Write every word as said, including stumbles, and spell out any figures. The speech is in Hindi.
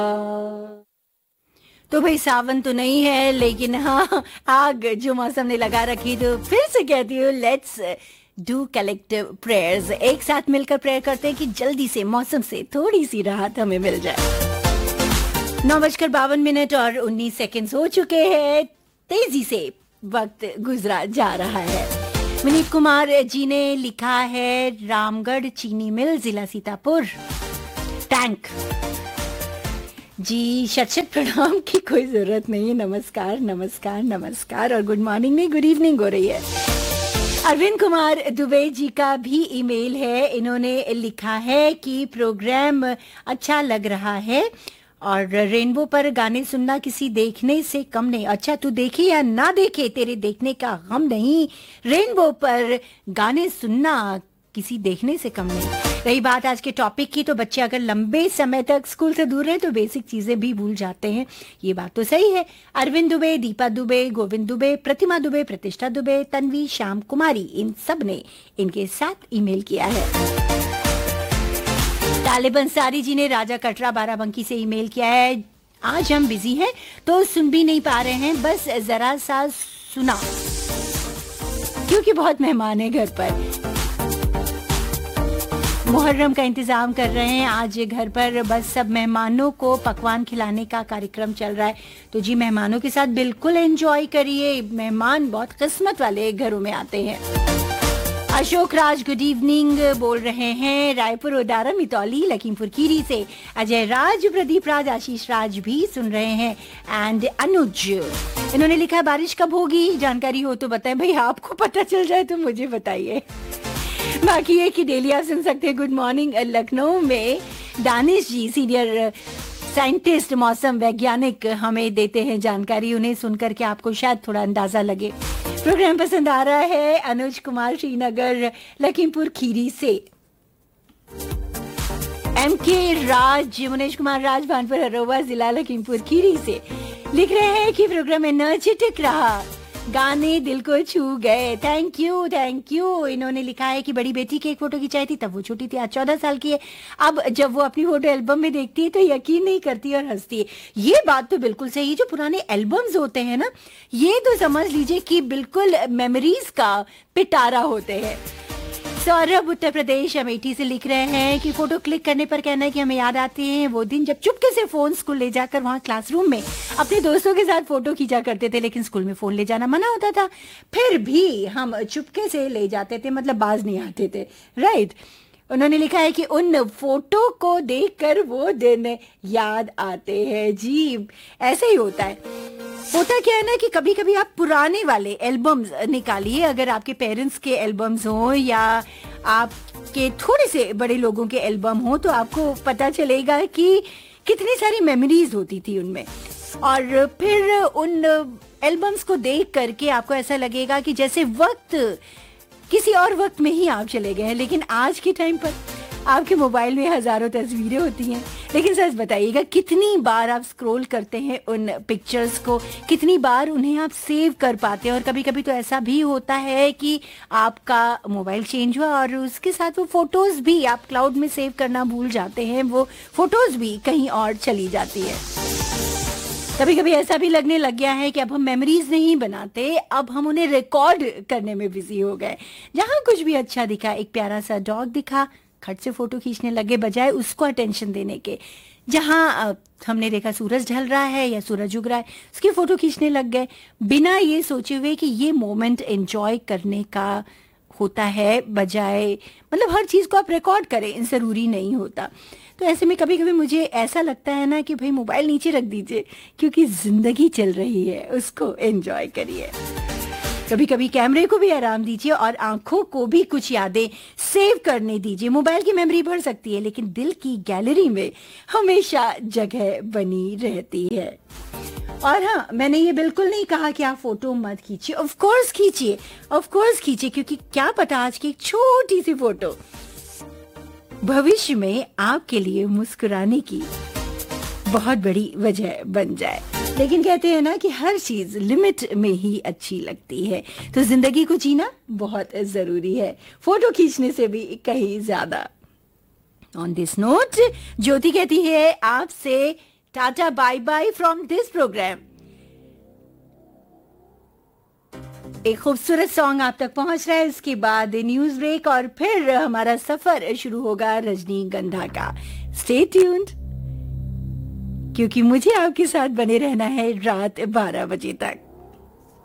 तो भाई सावन तो नहीं है, लेकिन हाँ आग जो मौसम ने लगा रखी, तो फिर से कहती हूँ लेट्स डू कलेक्टिव प्रेयर्स। एक साथ मिलकर प्रेयर करते हैं कि जल्दी से मौसम से थोड़ी सी राहत हमें मिल जाए। नौ बजकर बावन मिनट और उन्नीस सेकंड हो चुके हैं। तेजी से वक्त गुजरा जा रहा है। विनीत कुमार जी ने लिखा है, रामगढ़ चीनी मिल, जिला सीतापुर, टैंक जी। शत शत प्रणाम की कोई जरूरत नहीं। नमस्कार नमस्कार नमस्कार और गुड मॉर्निंग नहीं, गुड इवनिंग हो रही है। अरविंद कुमार दुबे जी का भी ईमेल है। इन्होंने लिखा है कि प्रोग्राम अच्छा लग रहा है और रेनबो पर गाने सुनना किसी देखने से कम नहीं। अच्छा, तू देखे या ना देखे, तेरे देखने का गम नहीं। रेनबो पर गाने सुनना किसी देखने से कम नहीं। रही बात आज के टॉपिक की, तो बच्चे अगर लंबे समय तक स्कूल से दूर रहे तो बेसिक चीजें भी भूल जाते हैं। ये बात तो सही है। अरविंद दुबे, दीपा दुबे, गोविंद दुबे, प्रतिमा दुबे, प्रतिष्ठा दुबे, तन्वी, श्याम कुमारी, इन सब ने इनके साथ ईमेल किया है। तालिब अंसारी जी ने राजा कटरा बाराबंकी से ईमेल किया है। आज हम बिजी हैं तो सुन भी नहीं पा रहे हैं, बस जरा सा सुना क्योंकि बहुत मेहमान है घर पर। मुहर्रम का इंतजाम कर रहे हैं आज घर पर, बस सब मेहमानों को पकवान खिलाने का कार्यक्रम चल रहा है। तो जी मेहमानों के साथ बिल्कुल एंजॉय करिए। मेहमान बहुत किस्मत वाले घरों में आते हैं। अशोक राज गुड इवनिंग बोल रहे हैं, रायपुर, उदारा, मितौली, लखीमपुर खीरी से। अजय राज, प्रदीप राज, आशीष राज भी सुन रहे हैं एंड अनुज। इन्होंने लिखा है, बारिश कब होगी, जानकारी हो तो बताएं। भाई आपको पता चल जाए तो मुझे बताइए। बाकी ये कि डेली आप सुन सकते हैं गुड मॉर्निंग लखनऊ में। दानिश जी सीनियर साइंटिस्ट, मौसम वैज्ञानिक, हमें देते हैं जानकारी। उन्हें सुनकर के आपको शायद थोड़ा अंदाजा लगे। प्रोग्राम पसंद आ रहा है। अनुज कुमार श्रीनगर लखीमपुर खीरी से। एम के राज, मुनेश कुमार राज, भानपुर हरोवा, जिला लखीमपुर खीरी से लिख रहे हैं कि प्रोग्राम एनर्जेटिक रहा, गाने दिल को छू गए। Thank you thank you. इन्होंने लिखा है कि बड़ी बेटी की एक फोटो खिंचाई थी, तब वो छोटी थी, आज चौदह साल की है। अब जब वो अपनी फोटो एल्बम में देखती है तो यकीन नहीं करती और हंसती है। ये बात तो बिल्कुल सही है। जो पुराने एल्बम्स होते हैं ना, ये तो समझ लीजिए कि बिल्कुल मेमोरीज का पिटारा होते हैं। सौरभ उत्तर प्रदेश अमेठी से लिख रहे हैं कि फोटो क्लिक करने पर कहना है कि हमें याद आते हैं वो दिन जब चुपके से फोन स्कूल ले जाकर वहां क्लासरूम में अपने दोस्तों के साथ फोटो खींचा करते थे, लेकिन स्कूल में फोन ले जाना मना होता था। फिर भी हम चुपके से ले जाते थे, मतलब बाज नहीं आते थे, राइट। उन्होंने लिखा है कि उन फोटो को देखकर वो दिन याद आते हैं। जी ऐसे ही होता है। होता क्या है ना कि कभी कभी आप पुराने वाले एल्बम्स निकालिए, अगर आपके पेरेंट्स के एल्बम्स हों या आपके थोड़े से बड़े लोगों के एल्बम हो, तो आपको पता चलेगा कि कितनी सारी मेमोरीज होती थी उनमें। और फिर उन एल्बम्स को देख करके आपको ऐसा लगेगा कि जैसे वक्त किसी और वक्त में ही आप चले गए हैं। लेकिन आज के टाइम पर आपके मोबाइल में हजारों तस्वीरें होती हैं, लेकिन सच बताइएगा कितनी बार आप स्क्रॉल करते हैं उन पिक्चर्स को, कितनी बार उन्हें आप सेव कर पाते हैं। और कभी कभी तो ऐसा भी होता है कि आपका मोबाइल चेंज हुआ और उसके साथ वो फोटोज भी आप क्लाउड में सेव करना भूल जाते हैं, वो फोटोज भी कहीं और चली जाती है। कभी कभी ऐसा भी लगने लग गया है कि अब हम मेमोरीज नहीं बनाते, अब हम उन्हें रिकॉर्ड करने में बिजी हो गए। जहां कुछ भी अच्छा दिखा, एक प्यारा सा डॉग दिखा, खट से फोटो खींचने लगे बजाय उसको अटेंशन देने के। जहां हमने देखा सूरज ढल रहा है या सूरज उग रहा है, उसकी फोटो खींचने लग गए बिना ये सोचे हुए कि ये मोमेंट एंजॉय करने का होता है, बजाय मतलब हर चीज को आप रिकॉर्ड करें, जरूरी नहीं होता। तो ऐसे में कभी कभी मुझे ऐसा लगता है ना कि भाई मोबाइल नीचे रख दीजिए, क्योंकि जिंदगी चल रही है, उसको एंजॉय करिए। कभी कभी कैमरे को भी आराम दीजिए और आंखों को भी कुछ यादें सेव करने दीजिए। मोबाइल की मेमोरी बढ़ सकती है, लेकिन दिल की गैलरी में हमेशा जगह बनी रहती है। और हाँ, मैंने ये बिल्कुल नहीं कहा कि आप फोटो मत खींचिए, ऑफ कोर्स खींचिए, ऑफ कोर्स खींचिए, क्योंकि क्या पता आज की एक छोटी सी फोटो भविष्य में आपके लिए मुस्कुराने की बहुत बड़ी वजह बन जाए। लेकिन कहते हैं ना कि हर चीज लिमिट में ही अच्छी लगती है, तो जिंदगी को जीना बहुत जरूरी है, फोटो खींचने से भी कहीं ज्यादा। ऑन दिस नोट ज्योति कहती है आपसे tata bye bye from this programme. एक खूबसूरत सॉन्ग आप तक पहुंच रहा है, इसके बाद न्यूज ब्रेक और फिर हमारा सफर शुरू होगा रजनीगंधा का। स्टे ट्यून्ड, क्योंकि मुझे आपके साथ बने रहना है रात बारह बजे तक।